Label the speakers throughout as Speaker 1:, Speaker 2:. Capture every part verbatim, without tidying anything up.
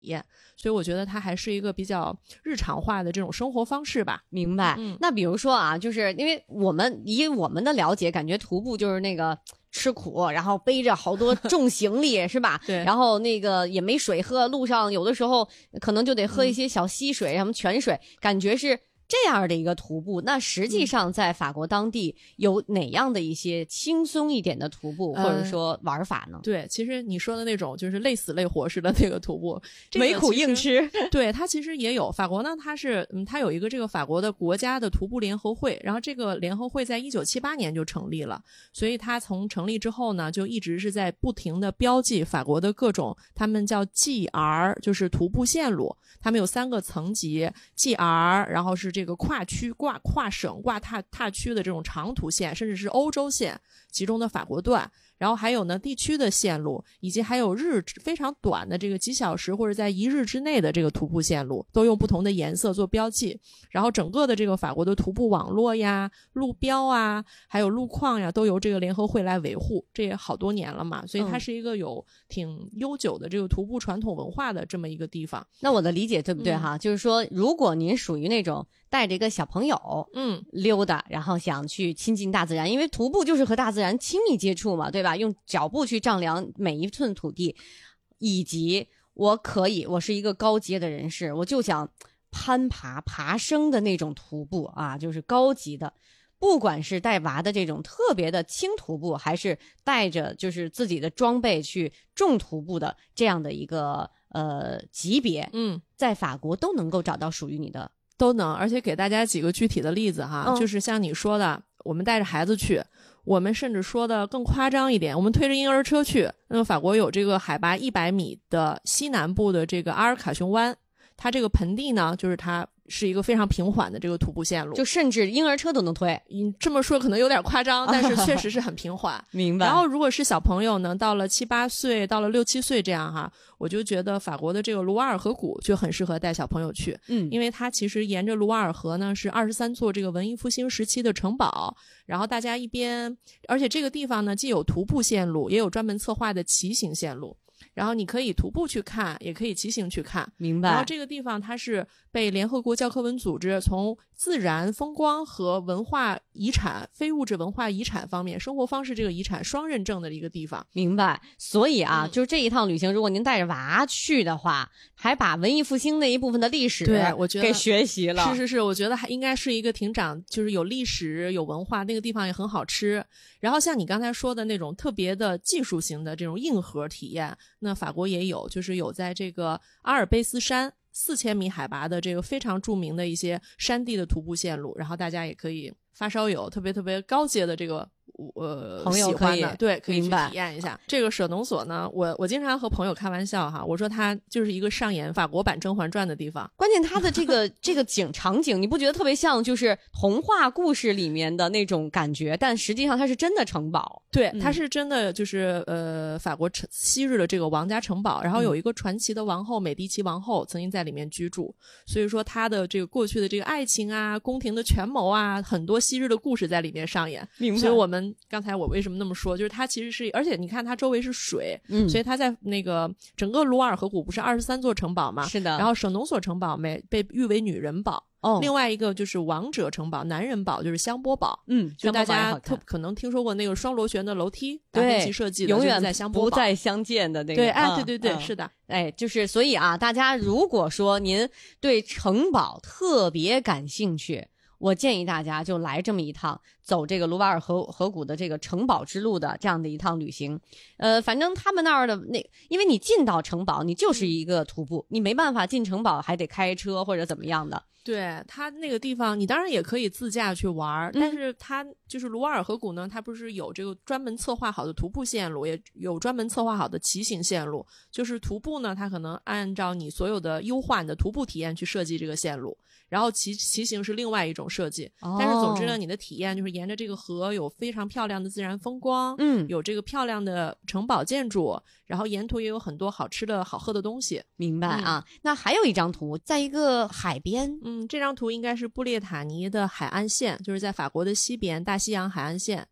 Speaker 1: 验，所以我觉得它还是一个比较日常化的这种生活方式吧。
Speaker 2: 明白、
Speaker 1: 嗯、
Speaker 2: 那比如说啊，就是因为我们以我们的了解，感觉徒步就是那个吃苦，然后背着好多重行李是吧？
Speaker 1: 对，
Speaker 2: 然后那个也没水喝，路上有的时候可能就得喝一些小溪水、嗯、什么泉水，感觉是这样的一个徒步。那实际上在法国当地有哪样的一些轻松一点的徒步、嗯、或者说玩法呢？
Speaker 1: 对，其实你说的那种就是累死累活似的那个徒步，这个、
Speaker 2: 没苦硬吃。
Speaker 1: 对，它其实也有。法国呢，它是嗯，它有一个这个法国的国家的徒步联合会，然后这个联合会在一九七八年就成立了，所以它从成立之后呢，就一直是在不停的标记法国的各种，他们叫 G R， 就是徒步线路，他们有三个层级 G R， 然后是这个跨区、跨跨省、跨踏踏区的这种长途线，甚至是欧洲线其中的法国段。然后还有呢地区的线路，以及还有日非常短的这个几小时或者在一日之内的这个徒步线路，都用不同的颜色做标记。然后整个的这个法国的徒步网络呀、路标啊，还有路况呀，都由这个联合会来维护，这也好多年了嘛，所以它是一个有挺悠久的这个徒步传统文化的这么一个地方。
Speaker 2: 那我的理解对不对哈、嗯、就是说如果您属于那种带着一个小朋友嗯溜达，然后想去亲近大自然，因为徒步就是和大自然亲密接触嘛，对吧？用脚步去丈量每一寸土地，以及我可以我是一个高阶的人士，我就想攀爬爬升的那种徒步啊，就是高级的，不管是带娃的这种特别的轻徒步，还是带着就是自己的装备去重徒步的这样的一个呃级别，嗯，在法国都能够找到属于你的。
Speaker 1: 都能，而且给大家几个具体的例子哈、嗯、就是像你说的，我们带着孩子去，我们甚至说的更夸张一点，我们推着婴儿车去。那么法国有这个海拔一百米的西南部的这个阿尔卡雄湾，它这个盆地呢，就是它是一个非常平缓的这个徒步线路，
Speaker 2: 就甚至婴儿车都能推。
Speaker 1: 你这么说可能有点夸张，但是确实是很平缓。
Speaker 2: 明白。
Speaker 1: 然后如果是小朋友呢，到了七八岁，到了六七岁这样哈，我就觉得法国的这个卢瓦尔河谷就很适合带小朋友去。嗯，因为它其实沿着卢瓦尔河呢是二十三座这个文艺复兴时期的城堡，然后大家一边，而且这个地方呢既有徒步线路，也有专门策划的骑行线路。然后你可以徒步去看，也可以骑行去看。
Speaker 2: 明白。
Speaker 1: 然后这个地方它是被联合国教科文组织从自然风光和文化遗产、非物质文化遗产方面，生活方式这个遗产双认证的一个地方。
Speaker 2: 明白。所以啊、嗯、就是这一趟旅行，如果您带着娃去的话，还把文艺复兴那一部分的历史
Speaker 1: 对我觉得
Speaker 2: 给学习了。
Speaker 1: 是是是，我觉得还应该是一个挺长，就是有历史有文化，那个地方也很好吃。然后像你刚才说的那种特别的技术型的这种硬核体验，那法国也有，就是有在这个阿尔卑斯山四千米海拔的这个非常著名的一些山地的徒步线路，然后大家也可以发烧友特别特别高阶的这个呃
Speaker 2: 朋友可以
Speaker 1: 喜欢的对可以去
Speaker 2: 明白
Speaker 1: 体验一下。这个舍农所呢，我我经常和朋友开玩笑哈，我说它就是一个上演法国版甄嬛传的地方。
Speaker 2: 关键它的这个这个景场景，你不觉得特别像就是童话故事里面的那种感觉？但实际上它是真的城堡。
Speaker 1: 对，它是真的就是呃法国昔日的这个王家城堡，然后有一个传奇的王后、嗯、美第奇王后曾经在里面居住，所以说它的这个过去的这个爱情啊、宫廷的权谋啊，很多昔日的故事在里面上演。
Speaker 2: 明白。
Speaker 1: 所以我们刚才我为什么那么说，就是它其实是，而且你看它周围是水，嗯，所以它在那个整个卢瓦尔河谷不是二十三座城堡吗？
Speaker 2: 是的。
Speaker 1: 然后舍农索城堡被被誉为女人堡。哦，另外一个就是王者城堡、男人堡，就是香波堡。嗯，就大家特可能听说过那个双螺旋的楼梯，达芬奇设计的，
Speaker 2: 永远
Speaker 1: 在香波堡
Speaker 2: 不再相见的那个。
Speaker 1: 对，哎，对对对，
Speaker 2: 嗯、
Speaker 1: 是的，
Speaker 2: 哎，就是所以啊，大家如果说您对城堡特别感兴趣，我建议大家就来这么一趟，走这个卢瓦尔河河谷的这个城堡之路的这样的一趟旅行。呃，反正他们那儿的那，因为你进到城堡，你就是一个徒步，你没办法进城堡还得开车或者怎么样的。
Speaker 1: 对，它那个地方你当然也可以自驾去玩、嗯、但是它就是卢瓦尔河谷呢，它不是有这个专门策划好的徒步线路，也有专门策划好的骑行线路。就是徒步呢，它可能按照你所有的优化你的徒步体验去设计这个线路，然后骑骑行是另外一种设计、哦、但是总之呢，你的体验就是沿着这个河有非常漂亮的自然风光，嗯，有这个漂亮的城堡建筑，然后沿途也有很多好吃的好喝的东西。
Speaker 2: 明白啊、嗯、那还有一张图，在一个海边，
Speaker 1: 嗯，这张图应该是布列塔尼的海岸线，就是在法国的西边大西洋海岸线，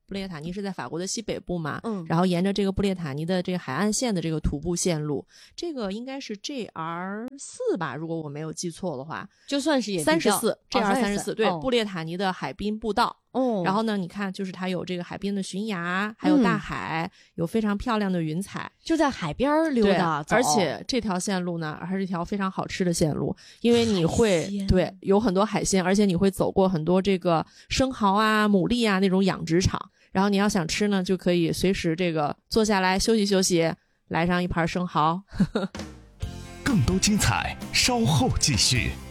Speaker 1: 布列塔尼是在法国的西北部嘛，
Speaker 2: 嗯，
Speaker 1: 然后沿着这个布列塔尼的这个海岸线的这个徒步线路，这个应该是 G R 四 吧，如果我没有记错的话，
Speaker 2: 就算是也
Speaker 1: 三十四 G R 三十四，对、
Speaker 2: 哦，
Speaker 1: 布列塔尼的海滨步道。
Speaker 2: 哦，
Speaker 1: 然后呢，你看，就是它有这个海边的悬崖，还有大海，嗯、有非常漂亮的云彩，
Speaker 2: 就在海边溜达。
Speaker 1: 而且这条线路呢，还是一条非常好吃的线路，因为你会对有很多海鲜，而且你会走过很多这个生蚝啊、牡蛎啊那种养殖场。然后你要想吃呢，就可以随时这个坐下来休息休息，来上一盘生蚝。
Speaker 3: 更多精彩，稍后继续。